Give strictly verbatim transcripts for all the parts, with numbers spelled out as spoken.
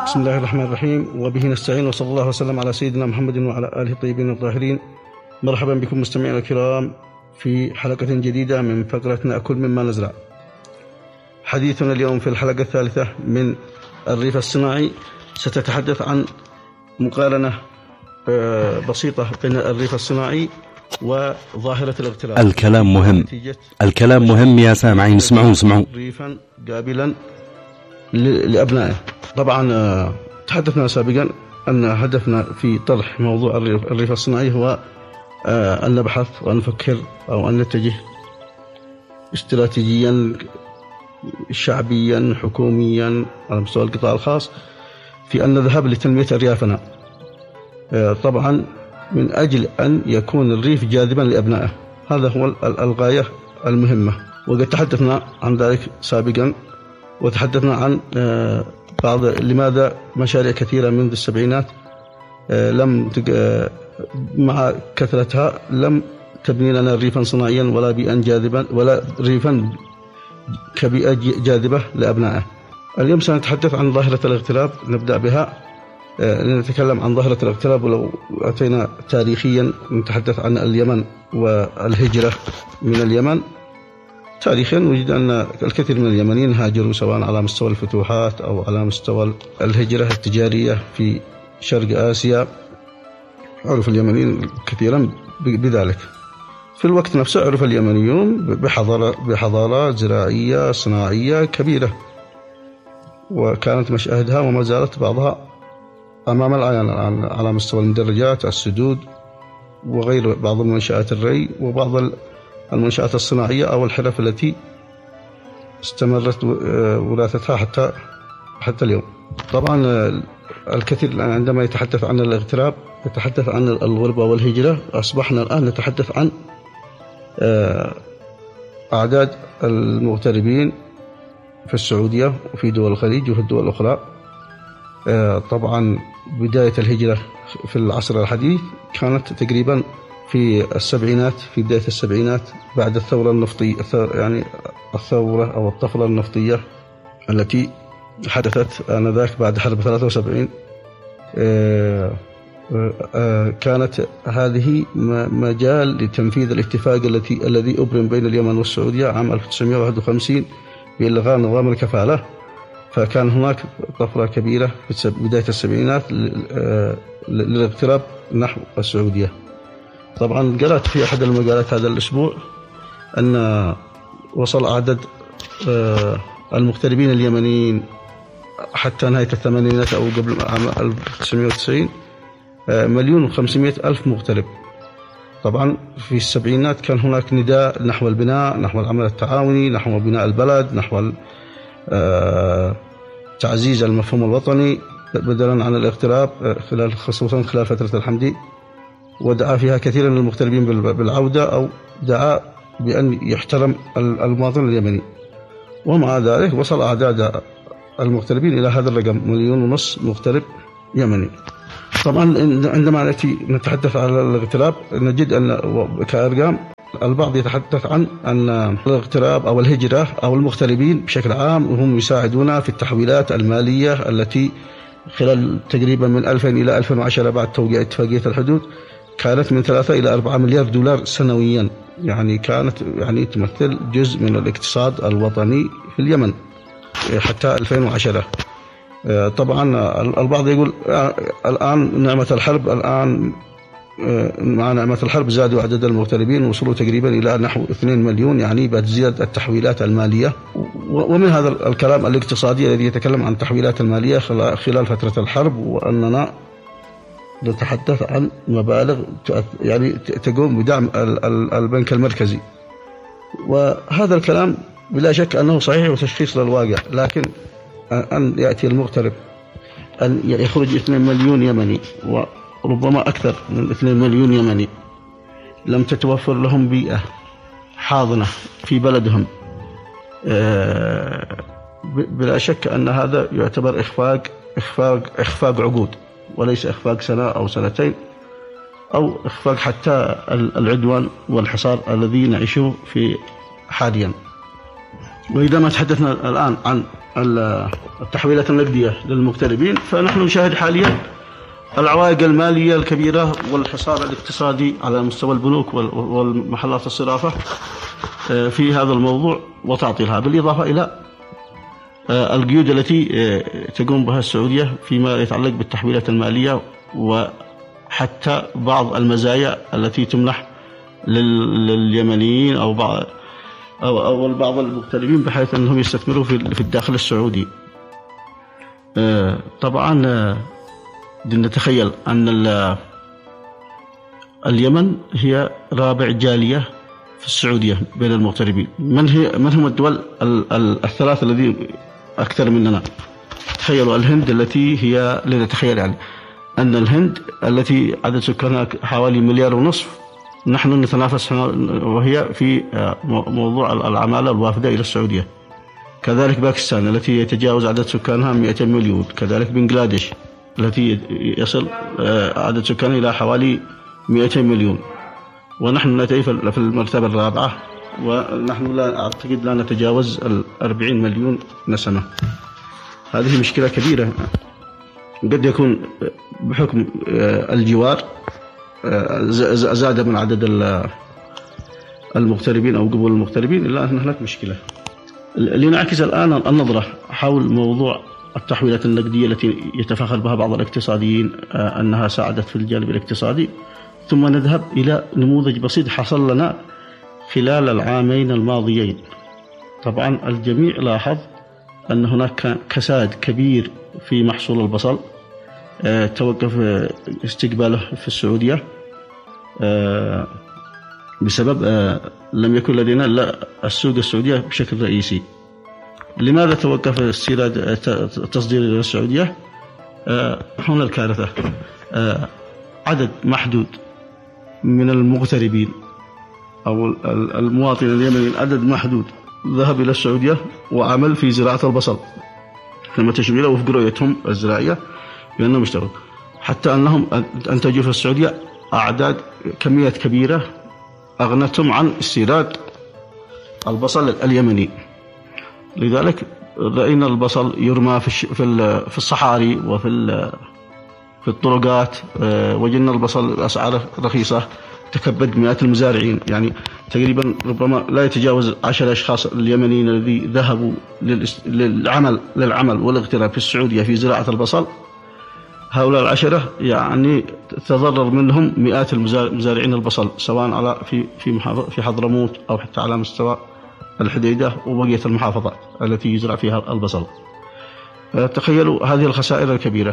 بسم الله الرحمن الرحيم، وبه نستعين، وصلى الله وسلم على سيدنا محمد وعلى آله الطيبين الطاهرين. مرحبا بكم مستمعينا الكرام في حلقة جديدة من فقرة نأكل مما نزرع. حديثنا اليوم في الحلقة الثالثة من الريف الصناعي ستتحدث عن مقارنة بسيطة بين الريف الصناعي وظاهرة الاغتراب. الكلام مهم، الكلام مهم يا سامعين، اسمعون اسمعون. ريفا قابلا لأبنائه. طبعا تحدثنا سابقا أن هدفنا في طرح موضوع الريف الصناعي هو أن نبحث وأن نفكر أو أن نتجه استراتيجيا شعبيا حكوميا على مستوى القطاع الخاص في أن نذهب لتنمية أريافنا، طبعا من أجل أن يكون الريف جاذبا لأبنائه. هذا هو الغاية المهمة، وقد تحدثنا عن ذلك سابقا، وتحدثنا عن بعض لماذا مشاريع كثيرة منذ السبعينات لم مع كثرتها لم تبني لنا ريفا صناعيا ولا بيئا جاذبا ولا ريفا كبيئة جاذبة لأبنائه. اليوم سنتحدث عن ظاهرة الاغتراب، نبدأ بها. نتكلم عن ظاهرة الاغتراب، ولو أتينا تاريخيا نتحدث عن اليمن والهجرة من اليمن. تاريخيا وجد أن الكثير من اليمنيين هاجروا سواء على مستوى الفتوحات أو على مستوى الهجرة التجارية في شرق آسيا. عرف اليمنيين كثيرا بذلك. في الوقت نفسه عرف اليمنيون بحضارة بحضارات زراعية صناعية كبيرة، وكانت مشاهدها وما زالت بعضها أمام العيان على مستوى المدرجات، السدود، وغير بعض منشآت الري وبعض المنشآت الصناعية أو الحرف التي استمرت وراثتها حتى حتى اليوم. طبعا الكثير عندما يتحدث عن الاغتراب يتحدث عن الغربة والهجرة. أصبحنا الآن نتحدث عن أعداد المغتربين في السعودية وفي دول الخليج وفي الدول الأخرى. طبعا بداية الهجرة في العصر الحديث كانت تقريبا في السبعينات، في بداية السبعينات بعد الثورة النفطية، يعني الثورة أو الطفرة النفطية التي حدثت آنذاك بعد حرب ثلاثة وسبعين. كانت هذه مجال لتنفيذ الاتفاق التي الذي أبرم بين اليمن والسعودية عام ألف وتسعمائة وواحد وخمسين بإلغاء نظام الكفالة. فكان هناك طفرة كبيرة في بداية السبعينات للاغتراب نحو السعودية. طبعا قرأت في أحد المقالات هذا الأسبوع أن وصل عدد المغتربين اليمنيين حتى نهاية الثمانينات أو قبل عام ألف وتسعمائة وتسعين مليون وخمسمائة ألف مغترب. طبعا في السبعينات كان هناك نداء نحو البناء، نحو العمل التعاوني، نحو بناء البلد، نحو تعزيز المفهوم الوطني بدلا عن الاغتراب، خلال خصوصا خلال فترة الحمدي، ودعا فيها كثيرا من المغتربين بالعودة أو دعا بأن يحترم المواطن اليمني. ومع ذلك وصل أعداد المغتربين إلى هذا الرقم، مليون ونص مغترب يمني. طبعا عندما نأتي نتحدث على الاغتراب نجد أن كأرقام البعض يتحدث عن أن الاغتراب أو الهجرة أو المغتربين بشكل عام هم يساعدون في التحويلات المالية التي خلال تقريبا من ألفين إلى ألفين وعشرة بعد توقيع اتفاقية الحدود كانت من ثلاثة إلى أربعة مليار دولار سنويا. يعني كانت يعني تمثل جزء من الاقتصاد الوطني في اليمن حتى ألفين وعشرة. طبعا البعض يقول الآن نعمة الحرب، الآن مع نعمة الحرب زادوا عدد المغتربين ووصلوا تقريبا إلى نحو اثنين مليون، يعني بتزيد التحويلات المالية. ومن هذا الكلام الاقتصادي الذي يتكلم عن التحويلات المالية خلال فترة الحرب، وأننا نتحدث عن مبالغ يعني تقوم بدعم البنك المركزي. وهذا الكلام بلا شك أنه صحيح وتشخيص للواقع، لكن أن يأتي المغترب أن يخرج اثنين مليون يمني وربما أكثر من اثنين مليون يمني لم تتوفر لهم بيئة حاضنة في بلدهم، بلا شك أن هذا يعتبر إخفاق إخفاق إخفاق عقود، وليس إخفاق سنة أو سنتين أو إخفاق حتى العدوان والحصار الذي نعيشه في حاليا. وإذا ما تحدثنا الآن عن التحويلات النقدية للمغتربين، فنحن نشاهد حاليا العوائق المالية الكبيرة والحصار الاقتصادي على مستوى البنوك والمحلات الصرافة في هذا الموضوع وتعطيلها، بالإضافة إلى القيود التي تقوم بها السعودية فيما يتعلق بالتحويلات المالية، وحتى بعض المزايا التي تمنح لليمنيين أو بعض أو أو بعض المغتربين بحيث أنهم يستثمروا في الداخل السعودي. طبعا نتخيل أن اليمن هي رابع جالية في السعودية بين المغتربين. من هي من هم الدول الثلاث الذي أكثر مننا؟ تخيلوا الهند التي هي لنتخيل يعني أن الهند التي عدد سكانها حوالي مليار ونصف، نحن نتنافس وهي في موضوع العمالة الوافدة إلى السعودية. كذلك باكستان التي يتجاوز عدد سكانها مئتين مليون، كذلك بنغلاديش التي يصل عدد سكانها إلى حوالي مئتين مليون، ونحن نتأي في المرتبة الرابعة، ونحن لا أعتقد لا نتجاوز الأربعين مليون نسمة. هذه مشكلة كبيرة، قد يكون بحكم الجوار زاد من عدد المغتربين أو قبول المغتربين، إلا أن هناك مشكلة. لنعكس الآن النظرة حول موضوع التحويلات النقدية التي يتفاخر بها بعض الاقتصاديين أنها ساعدت في الجانب الاقتصادي، ثم نذهب إلى نموذج بسيط حصل لنا خلال العامين الماضيين. طبعا الجميع لاحظ أن هناك كساد كبير في محصول البصل، أه توقف استقباله في السعودية أه بسبب أه لم يكن لدينا إلا السوق السعودية بشكل رئيسي. لماذا توقف استيراد التصدير إلى السعودية؟ أه هنا الكارثة. أه عدد محدود من المغتربين أو المواطنين اليمنيين، عدد محدود ذهب إلى السعودية وعمل في زراعة البصل كما تشميله وفق رؤيتهم الزراعية بأنهم اشتغلوا، حتى أنهم أنتجوا في السعودية أعداد كميات كبيرة أغنتهم عن استيراد البصل اليمني. لذلك رأينا البصل يرمى في في الصحاري وفي في الطرقات، وجدنا البصل بأسعار رخيصة تكبد مئات المزارعين، يعني تقريبا ربما لا يتجاوز عشر أشخاص اليمنيين الذي ذهبوا للعمل للعمل والاغتراب في السعودية في زراعة البصل. هؤلاء العشرة يعني تضرر منهم مئات المزارعين البصل، سواء على في في في حضرموت أو حتى على مستوى الحديدة وبقية المحافظات التي يزرع فيها البصل. تخيلوا هذه الخسائر الكبيرة،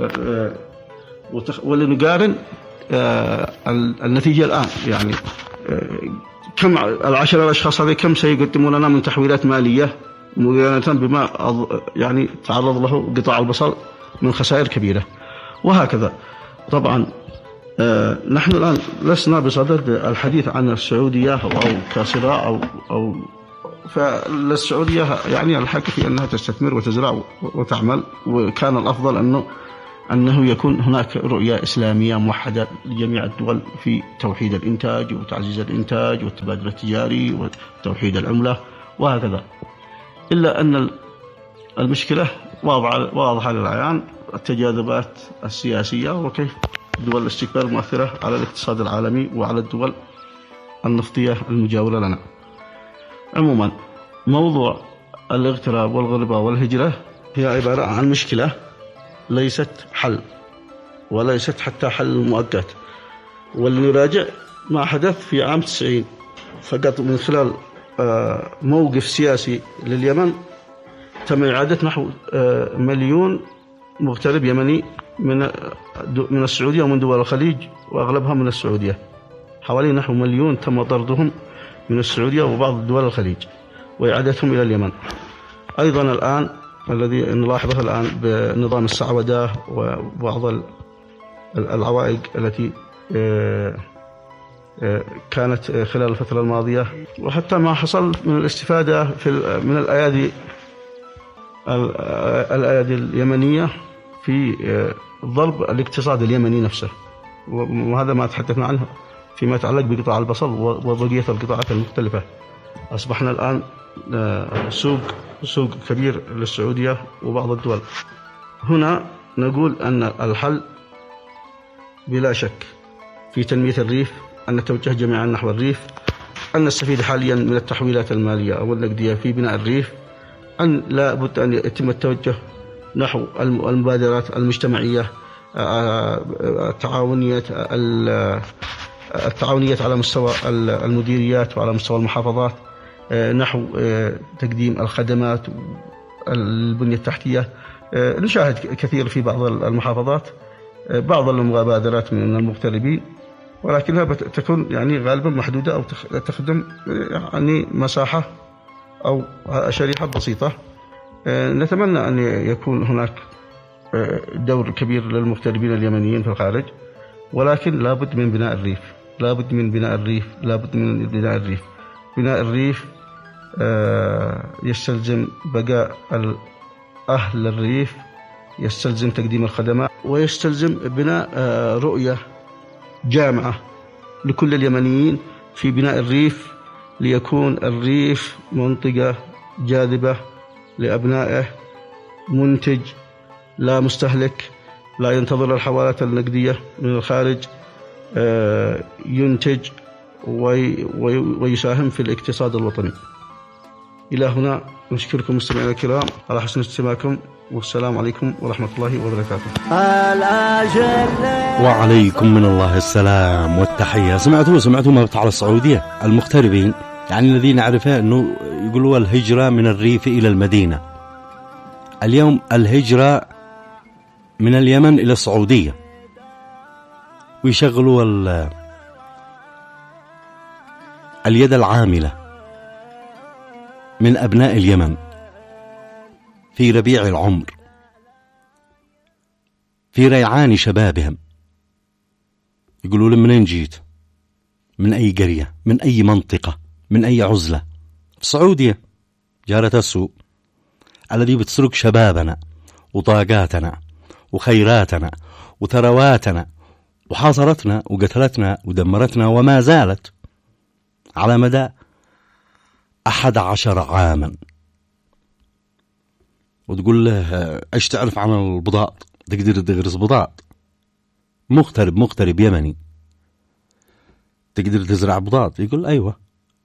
ولنقارن النتيجة الآن. يعني كم العشرة الأشخاص هذه كم سيقدمون لنا من تحويلات مالية مقارنة بما يعني تعرض له قطاع البصل من خسائر كبيرة، وهكذا. طبعا نحن الآن لسنا بصدد الحديث عن السعودية أو كصراع أو أو فالسعودية يعني الحق في أنها تستثمر وتزرع وتعمل، وكان الأفضل أنه أنه يكون هناك رؤية إسلامية موحدة لجميع الدول في توحيد الإنتاج وتعزيز الإنتاج والتبادل التجاري وتوحيد العملة وهكذا. إلا أن المشكلة واضحة للعيان، التجاذبات السياسية وكيف دول الاستكبار مؤثرة على الاقتصاد العالمي وعلى الدول النفطية المجاورة لنا. عموما موضوع الاغتراب والغربة والهجرة هي عبارة عن مشكلة ليست حل، وليست حتى حل مؤقت. ولنراجع ما حدث في عام تسعين فقط من خلال موقف سياسي لليمن تم إعادة نحو مليون مغترب يمني من من السعودية ومن دول الخليج، وأغلبها من السعودية. حوالي نحو مليون تم طردهم من السعودية وبعض دول الخليج وإعادتهم إلى اليمن. أيضا الآن الذي نلاحظه الآن بنظام السعودة وبعض العوائق التي كانت خلال الفترة الماضية، وحتى ما حصل من الاستفادة في من الأيادي الأيادي اليمنية في ضرب الاقتصاد اليمني نفسه، وهذا ما تحدثنا عنه فيما يتعلق بقطاع البصل وبقية القطاعات المختلفة. أصبحنا الآن سوق سوق كبير للسعودية وبعض الدول. هنا نقول أن الحل بلا شك في تنمية الريف، أن نتوجه جميعا نحو الريف، أن نستفيد حاليا من التحويلات المالية أو النقدية في بناء الريف، أن لا بد أن يتم التوجه نحو المبادرات المجتمعية التعاونية التعاونية على مستوى المديريات وعلى مستوى المحافظات، نحو تقديم الخدمات البنية التحتية. نشاهد كثير في بعض المحافظات بعض المبادرات من المغتربين، ولكنها تكون يعني غالبا محدودة أو تخدم يعني مساحة أو شريحة بسيطة. نتمنى أن يكون هناك دور كبير للمغتربين اليمنيين في الخارج، ولكن لابد من بناء الريف، لابد من بناء الريف، لابد من بناء الريف. بناء الريف يستلزم بقاء أهل الريف، يستلزم تقديم الخدمات، ويستلزم بناء رؤية جامعة لكل اليمنيين في بناء الريف، ليكون الريف منطقة جاذبة لأبنائه، منتج لا مستهلك، لا ينتظر الحوالات النقدية من الخارج، ينتج ويساهم في الاقتصاد الوطني. إلى هنا نشكركم مستمعينا الكرام على حسن استماعكم، والسلام عليكم ورحمة الله وبركاته. وعليكم من الله السلام والتحية. سمعتوا سمعتوا مقطع على السعودية المغتربين، يعني الذين نعرفه أنه يقولوا الهجرة من الريف إلى المدينة. اليوم الهجرة من اليمن إلى السعودية، ويشغلوا اليد العاملة من أبناء اليمن في ربيع العمر، في ريعان شبابهم. يقولوا لهم منين جيت، من أي قرية، من أي منطقة، من أي عزلة. في السعودية جارة السوق الذي بتسرق شبابنا وطاقاتنا وخيراتنا وثرواتنا، وحاصرتنا وقتلتنا ودمرتنا، وما زالت على مدى أحد عشر عاما. وتقول له ايش تعرف عن البضاط، تقدر تغرس بضاط. مغترب مغترب يمني، تقدر تزرع بضاط؟ يقول أيوة.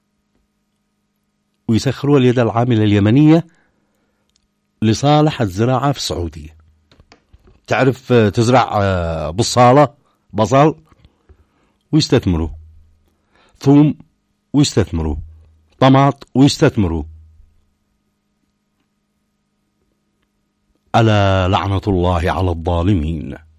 ويسخروا اليد العاملة اليمنية لصالح الزراعة في السعودية. تعرف تزرع بصالة، بصل، ويستثمروا، ثوم ويستثمروا، طماط ويستثمروا. ألا لعنة الله على الظالمين.